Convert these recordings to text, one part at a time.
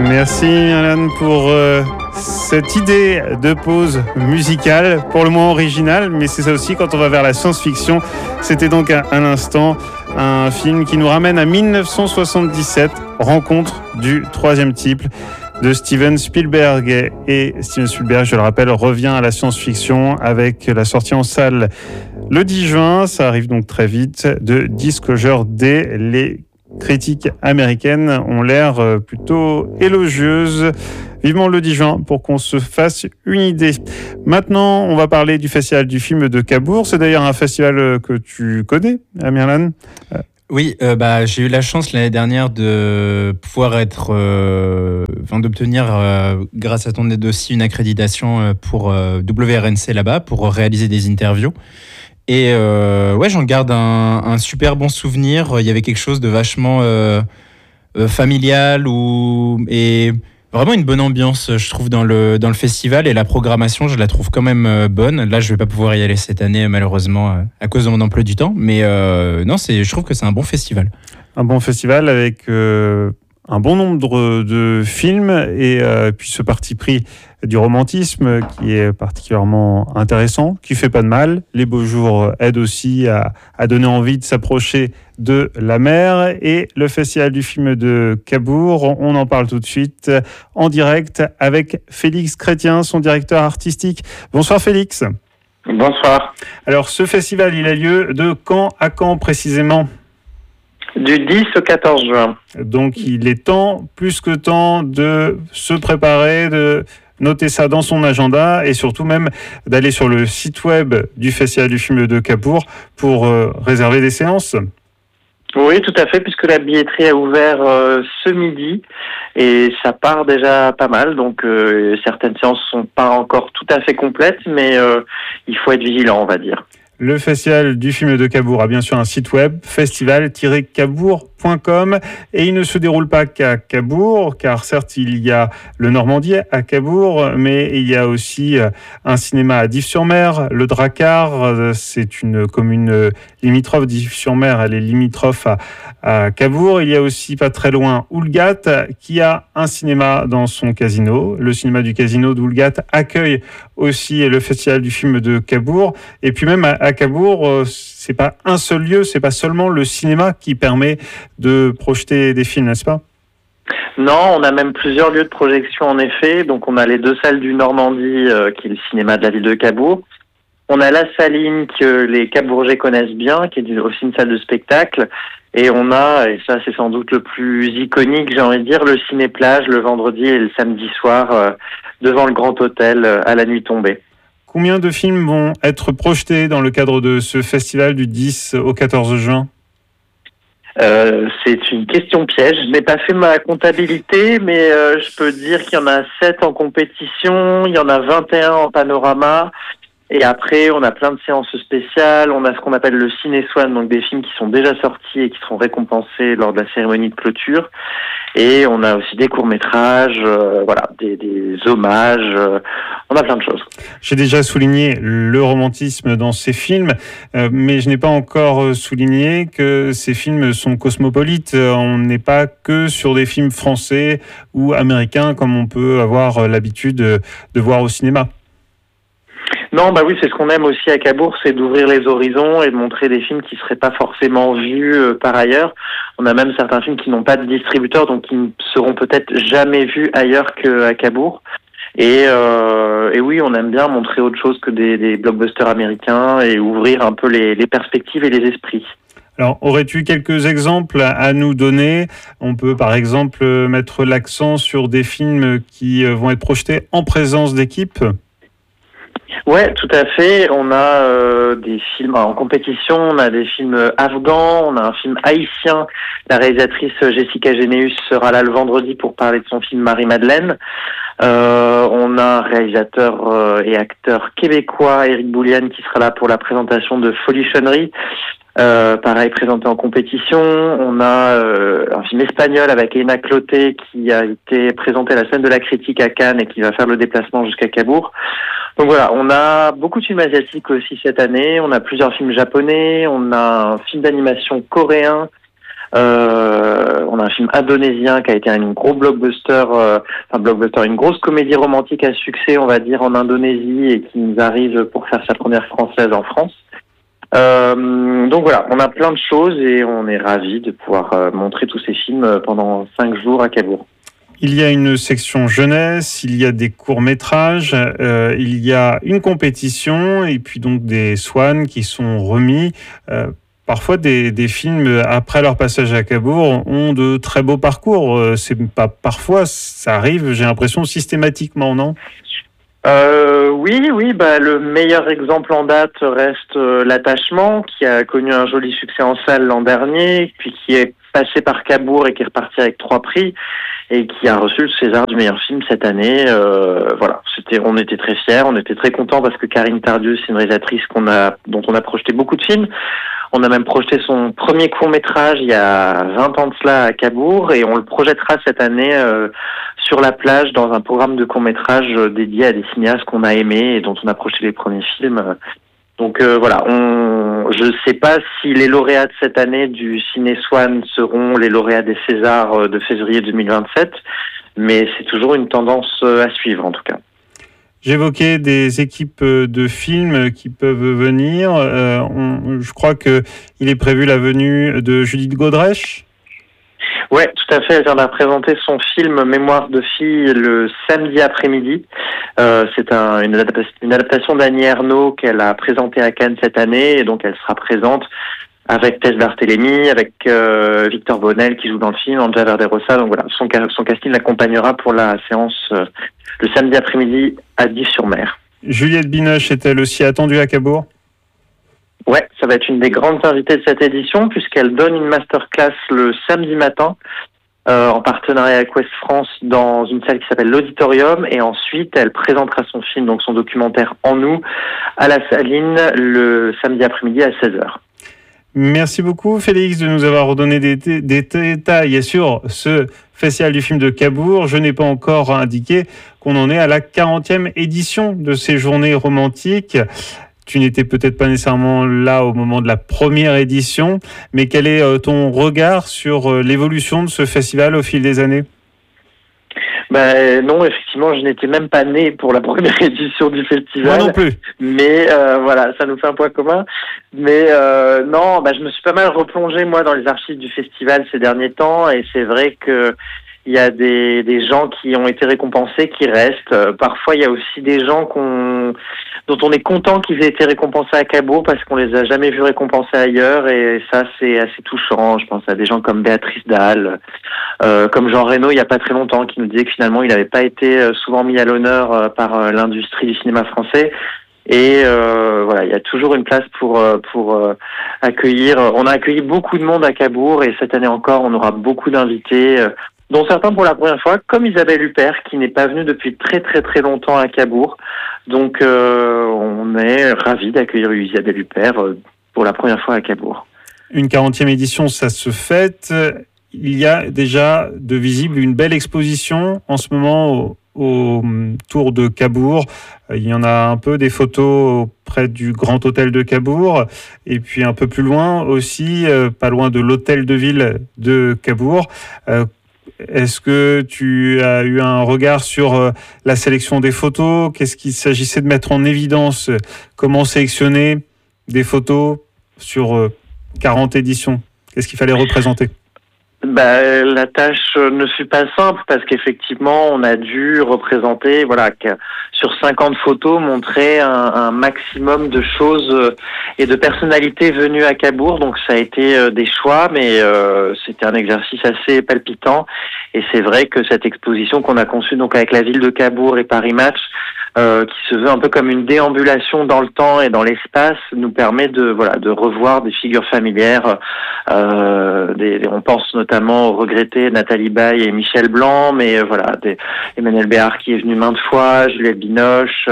Merci Alan pour cette idée de pause musicale, pour le moins originale, mais c'est ça aussi quand on va vers la science-fiction. C'était donc à l'instant un film qui nous ramène à 1977, rencontre du troisième type de Steven Spielberg. Et Steven Spielberg, je le rappelle, revient à la science-fiction avec la sortie en salle le 10 juin. Ça arrive donc très vite de Disclosure Day. Les critiques américaines ont l'air plutôt élogieuses. Vivement le 10 juin pour qu'on se fasse une idée. Maintenant, on va parler du festival du film de Cabourg. C'est d'ailleurs un festival que tu connais, Amirlan. Oui, j'ai eu la chance l'année dernière de pouvoir d'obtenir, grâce à ton aide aussi, une accréditation pour WRNC là-bas, pour réaliser des interviews. Et j'en garde un super bon souvenir. Il y avait quelque chose de vachement familial et vraiment une bonne ambiance, je trouve, dans le festival. Et la programmation, je la trouve quand même bonne. Là, je vais pas pouvoir y aller cette année, malheureusement, à cause de mon emploi du temps. Mais je trouve que c'est un bon festival. Un bon festival avec un bon nombre de films et puis ce parti pris du romantisme qui est particulièrement intéressant, qui fait pas de mal. Les beaux jours aident aussi à donner envie de s'approcher de la mer. Et le festival du film de Cabourg, on en parle tout de suite en direct avec Félix Chrétien, son directeur artistique. Bonsoir Félix. Bonsoir. Alors ce festival, il a lieu de quand à quand précisément ? Du 10 au 14 juin. Donc il est plus que temps de se préparer, de noter ça dans son agenda et surtout même d'aller sur le site web du Festival du film de Cabourg pour réserver des séances. Oui, tout à fait, puisque la billetterie a ouvert ce midi et ça part déjà pas mal. Donc certaines séances sont pas encore tout à fait complètes, mais il faut être vigilant, on va dire. Le Festival du film de Cabourg a bien sûr un site web, festival-cabourg.com, et il ne se déroule pas qu'à Cabourg, car certes il y a le Normandie à Cabourg, mais il y a aussi un cinéma à Dives-sur-Mer, le Drakkar, c'est une commune limitrophe. Dives-sur-Mer, elle est limitrophe à Cabourg. Il y a aussi pas très loin Oulgat, qui a un cinéma dans son casino. Le cinéma du casino d'Oulgat accueille aussi le Festival du film de Cabourg, et puis même à Cabourg, c'est pas un seul lieu, c'est pas seulement le cinéma qui permet de projeter des films, n'est-ce pas ? Non, on a même plusieurs lieux de projection en effet. Donc on a les deux salles du Normandie, qui est le cinéma de la ville de Cabourg. On a la Saline que les Cabourgeais connaissent bien, qui est aussi une salle de spectacle. Et on a, et ça c'est sans doute le plus iconique, j'ai envie de dire, le ciné-plage le vendredi et le samedi soir devant le Grand Hôtel à la nuit tombée. Combien de films vont être projetés dans le cadre de ce festival du 10 au 14 juin ? C'est une question piège. Je n'ai pas fait ma comptabilité, mais je peux dire qu'il y en a 7 en compétition, il y en a 21 en panorama. Et après, on a plein de séances spéciales. On a ce qu'on appelle le Ciné-Swan, donc des films qui sont déjà sortis et qui seront récompensés lors de la cérémonie de clôture. Et on a aussi des courts-métrages, des hommages. On a plein de choses. J'ai déjà souligné le romantisme dans ces films, mais je n'ai pas encore souligné que ces films sont cosmopolites. On n'est pas que sur des films français ou américains comme on peut avoir l'habitude de voir au cinéma. Non, oui, c'est ce qu'on aime aussi à Cabourg, c'est d'ouvrir les horizons et de montrer des films qui seraient pas forcément vus par ailleurs. On a même certains films qui n'ont pas de distributeur, donc qui ne seront peut-être jamais vus ailleurs qu'à Cabourg. Et oui, on aime bien montrer autre chose que des blockbusters américains et ouvrir un peu les perspectives et les esprits. Alors, aurais-tu quelques exemples à nous donner ? On peut par exemple mettre l'accent sur des films qui vont être projetés en présence d'équipes. Ouais, tout à fait. On a des films en compétition, on a des films afghans, on a un film haïtien. La réalisatrice Jessica Généus sera là le vendredi pour parler de son film Marie-Madeleine. On a un réalisateur et acteur québécois, Éric Bouliane, qui sera là pour la présentation de Folichonnerie. Pareil, présenté en compétition. On a un film espagnol avec Eina Clotet qui a été présenté à la scène de la critique à Cannes et qui va faire le déplacement jusqu'à Cabourg. Donc voilà, on a beaucoup de films asiatiques aussi cette année. On a plusieurs films japonais. On a un film d'animation coréen. On a un film indonésien qui a été un gros blockbuster, une grosse comédie romantique à succès, on va dire, en Indonésie et qui nous arrive pour faire sa première française en France. Donc voilà, on a plein de choses et on est ravis de pouvoir montrer tous ces films pendant 5 jours à Cabourg. Il y a une section jeunesse, il y a des courts-métrages, il y a une compétition et puis donc des Swan qui sont remis. Parfois, des films, après leur passage à Cabourg, ont de très beaux parcours. C'est pas parfois, ça arrive, j'ai l'impression, systématiquement, non ? Oui, le meilleur exemple en date reste L'Attachement, qui a connu un joli succès en salle l'an dernier, puis qui est passé par Cabourg et qui est reparti avec 3 prix, et qui a reçu le César du meilleur film cette année. On était très fiers, on était très contents parce que Karine Tardieu, c'est une réalisatrice dont on a projeté beaucoup de films. On a même projeté son premier court-métrage il y a 20 ans de cela à Cabourg et on le projettera cette année sur la plage dans un programme de court-métrage dédié à des cinéastes qu'on a aimés et dont on a projeté les premiers films. Donc je ne sais pas si les lauréats de cette année du Ciné Swan seront les lauréats des Césars de février 2027, mais c'est toujours une tendance à suivre en tout cas. J'évoquais des équipes de films qui peuvent venir. Je crois qu'il est prévu la venue de Judith Godrèche. Ouais, tout à fait. Elle vient de présenter son film Mémoire de fille le samedi après-midi. C'est une adaptation d'Annie Ernaux qu'elle a présentée à Cannes cette année et donc elle sera présente avec Tess Barthélémy, avec Victor Bonnel qui joue dans le film, Anja Verderosa. Donc voilà, son casting l'accompagnera pour la séance le samedi après-midi à Dives-sur-Mer. Juliette Binoche est-elle aussi attendue à Cabourg ? Ouais, ça va être une des grandes invitées de cette édition puisqu'elle donne une masterclass le samedi matin en partenariat avec Ouest France dans une salle qui s'appelle l'Auditorium et ensuite elle présentera son film, donc son documentaire En nous, à la Saline le samedi après-midi à 16h. Merci beaucoup Félix de nous avoir redonné des détails sur ce festival du film de Cabourg. Je n'ai pas encore indiqué qu'on en est à la 40e édition de ces journées romantiques. Tu n'étais peut-être pas nécessairement là au moment de la première édition, mais quel est ton regard sur l'évolution de ce festival au fil des années ? Non, effectivement, je n'étais même pas né pour la première édition du festival. Moi non plus. Mais ça nous fait un point commun. Mais je me suis pas mal replongé moi dans les archives du festival ces derniers temps, et c'est vrai que il y a des gens qui ont été récompensés qui restent. Parfois, il y a aussi des gens dont on est content qu'ils aient été récompensés à Cabourg parce qu'on les a jamais vus récompensés ailleurs, et ça c'est assez touchant. Je pense à des gens comme Béatrice Dalle, comme Jean Reno il y a pas très longtemps, qui nous disait que finalement il n'avait pas été souvent mis à l'honneur par l'industrie du cinéma français. Et il y a toujours une place pour accueillir. On a accueilli beaucoup de monde à Cabourg et cette année encore on aura beaucoup d'invités, dont certains pour la première fois, comme Isabelle Huppert, qui n'est pas venue depuis très très très longtemps à Cabourg. Donc on est ravis d'accueillir Isabelle Huppert pour la première fois à Cabourg. Une 40e édition, ça se fête. Il y a déjà de visible une belle exposition en ce moment au Tour de Cabourg. Il y en a un peu des photos près du Grand Hôtel de Cabourg et puis un peu plus loin aussi, pas loin de l'Hôtel de Ville de Cabourg. Est-ce que tu as eu un regard sur la sélection des photos ? Qu'est-ce qu'il s'agissait de mettre en évidence ? Comment sélectionner des photos sur 40 éditions ? Qu'est-ce qu'il fallait représenter ? La tâche ne fut pas simple parce qu'effectivement, on a dû représenter, sur 50 photos, montrer un maximum de choses et de personnalités venues à Cabourg. Donc ça a été des choix, mais c'était un exercice assez palpitant. Et c'est vrai que cette exposition qu'on a conçue donc avec la ville de Cabourg et Paris Match, qui se veut un peu comme une déambulation dans le temps et dans l'espace, nous permet de revoir des figures familières. On pense notamment aux regrettés Nathalie Baye et Michel Blanc, mais Emmanuel Béard qui est venu maintes fois, Juliette Binoche,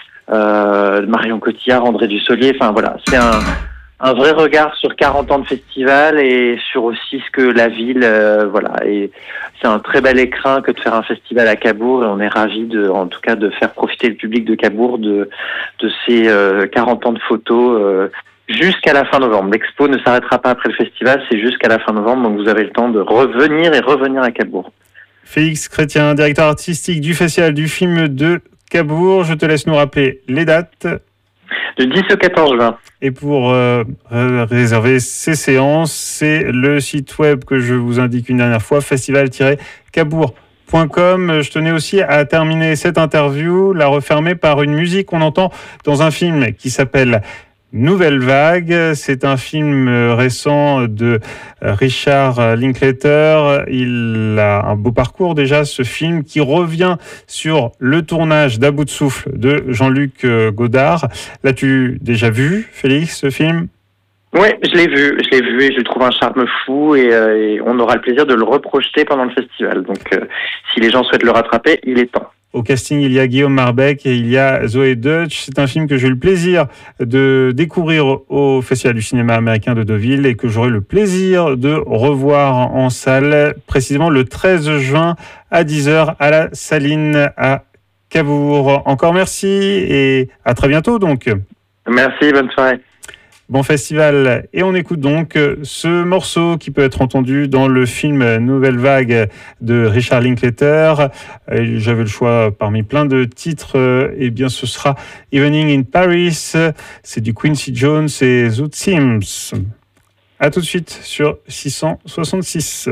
Marion Cotillard, André Dussolier. C'est un vrai regard sur 40 ans de festival et sur aussi ce que la ville, et c'est un très bel écrin que de faire un festival à Cabourg, et on est ravis en tout cas de faire profiter le public de Cabourg de ces 40 ans de photos jusqu'à la fin novembre. L'expo ne s'arrêtera pas après le festival, c'est jusqu'à la fin novembre, donc vous avez le temps de revenir à Cabourg. Félix Chrétien, directeur artistique du Festival du film de Cabourg. Je te laisse nous rappeler les dates. Du 10 au 14 juin. Et pour réserver ces séances, c'est le site web que je vous indique une dernière fois, festival-cabourg.com. Je tenais aussi à terminer cette interview, la refermer par une musique qu'on entend dans un film qui s'appelle Nouvelle Vague. C'est un film récent de Richard Linklater. Il a un beau parcours déjà, ce film, qui revient sur le tournage d'À bout de souffle de Jean-Luc Godard. L'as-tu déjà vu, Félix, ce film ? Oui, je l'ai vu et je lui trouve un charme fou et on aura le plaisir de le reprojeter pendant le festival. Donc si les gens souhaitent le rattraper, il est temps. Au casting, il y a Guillaume Marbeck et il y a Zoé Deutsch. C'est un film que j'ai eu le plaisir de découvrir au Festival du cinéma américain de Deauville et que j'aurai le plaisir de revoir en salle, précisément le 13 juin à 10h à la Saline à Cabourg. Encore merci et à très bientôt donc. Merci, bonne soirée. Bon festival, et on écoute donc ce morceau qui peut être entendu dans le film Nouvelle Vague de Richard Linklater. J'avais le choix parmi plein de titres, et bien ce sera Evening in Paris, c'est du Quincy Jones et Zoot Sims. A tout de suite sur 666.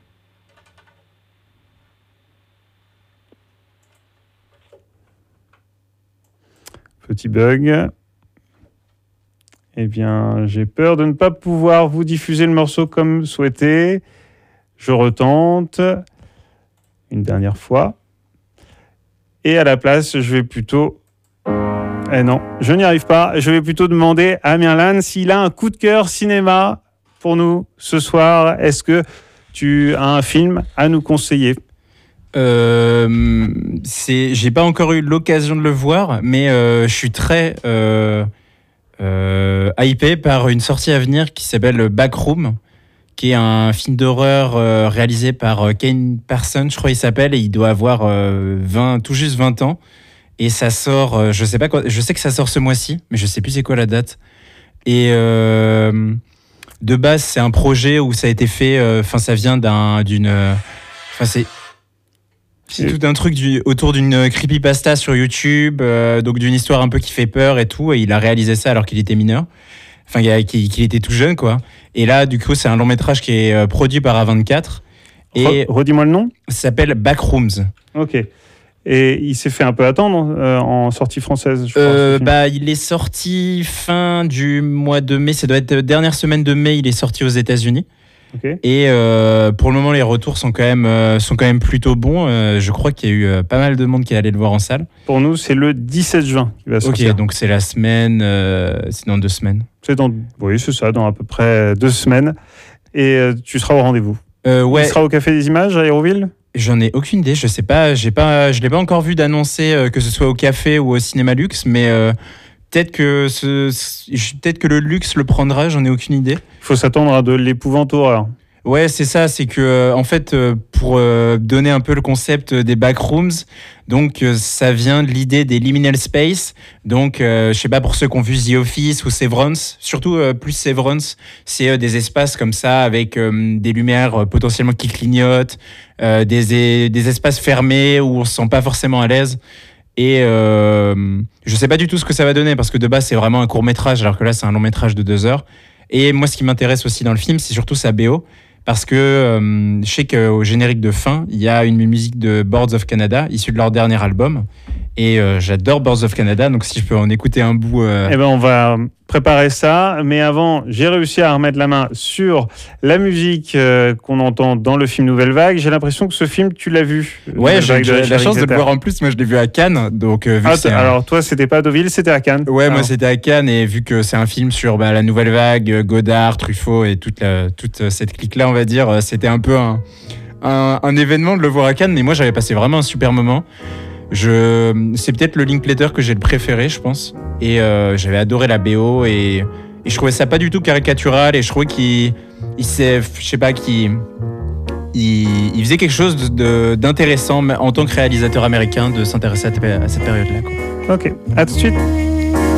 Petit bug. Eh bien, j'ai peur de ne pas pouvoir vous diffuser le morceau comme souhaité. Je retente une dernière fois. Et à la place, je vais plutôt... non, je n'y arrive pas. Je vais plutôt demander à Mirlan s'il a un coup de cœur cinéma pour nous ce soir. Est-ce que tu as un film à nous conseiller ? J'ai pas encore eu l'occasion de le voir, mais je suis très... hypé par une sortie à venir qui s'appelle Backroom, qui est un film d'horreur réalisé par Kane Parsons, je crois il s'appelle, et il doit avoir tout juste 20 ans. Et ça sort, je sais pas quoi, je sais que ça sort ce mois-ci, mais je sais plus c'est quoi la date. Et de base, c'est un projet où ça a été fait, ça vient c'est tout un truc autour d'une creepypasta sur YouTube, donc d'une histoire un peu qui fait peur et tout, et il a réalisé ça alors qu'il était mineur, qu'il était tout jeune, quoi. Et là, du coup, c'est un long métrage qui est produit par A24. Et redis-moi le nom. Ça s'appelle Backrooms. Ok. Et il s'est fait un peu attendre en sortie française, je crois. Il est sorti fin du mois de mai, ça doit être dernière semaine de mai, il est sorti aux États-Unis. Okay. Et pour le moment, les retours sont quand même plutôt bons. Je crois qu'il y a eu pas mal de monde qui est allé le voir en salle. Pour nous, c'est le 17 juin qui va sortir. Ok, donc c'est la semaine, c'est dans 2 semaines. Oui, c'est ça, dans à peu près 2 semaines. Et tu seras au rendez-vous. Ouais. Tu seras au Café des Images à Hérouville ? J'en ai aucune idée, je sais pas, je l'ai pas encore vu d'annoncer que ce soit au café ou au Cinéma Luxe, mais peut-être que le Luxe le prendra, j'en ai aucune idée. Il faut s'attendre à de l'épouvante-horreur. Ouais, c'est ça, c'est que en fait, pour donner un peu le concept des backrooms, donc ça vient de l'idée des liminal space. Donc, je sais pas, pour ceux qui ont vu The Office ou Severance, surtout plus Severance, c'est des espaces comme ça avec des lumières potentiellement qui clignotent, des espaces fermés où on se sent pas forcément à l'aise. Et je sais pas du tout ce que ça va donner parce que de base c'est vraiment un court métrage alors que là c'est un long métrage de 2 heures. Et moi ce qui m'intéresse aussi dans le film c'est surtout sa BO parce que je sais qu'au générique de fin il y a une musique de Boards of Canada issue de leur dernier album et j'adore Boards of Canada, donc si je peux en écouter un bout on va préparer ça, mais avant j'ai réussi à remettre la main sur la musique qu'on entend dans le film Nouvelle Vague. J'ai l'impression que ce film tu l'as vu. Ouais, j'ai la chance de le voir en plus. Moi je l'ai vu à Cannes, donc alors toi c'était pas à Deauville, c'était à Cannes. Ouais, moi c'était à Cannes, et vu que c'est un film sur la Nouvelle Vague, Godard, Truffaut et toute cette clique là, on va dire, c'était un peu un événement de le voir à Cannes, mais moi j'avais passé vraiment un super moment. C'est peut-être le Linklater que j'ai le préféré, je pense, et j'avais adoré la BO et je trouvais ça pas du tout caricatural, et je trouvais qu'il faisait quelque chose d'intéressant en tant que réalisateur américain de s'intéresser à cette période-là, quoi. Ok, à tout de suite.